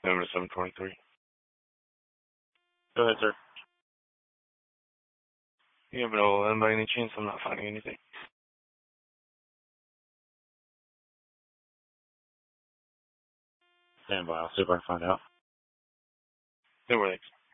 Number 723. Go ahead, sir. Yeah, but by any chance, I'm not finding anything. Stand by. I'll see if I can find out. No, thanks.